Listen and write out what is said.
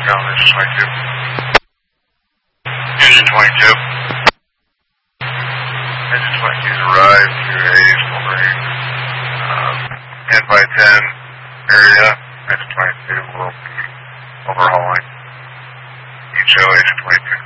down Engine 22. Engine 22. Engine 22's arrived to a Wolverine 10 by 10 area. Engine 22 will be overhauling. You show Engine 22.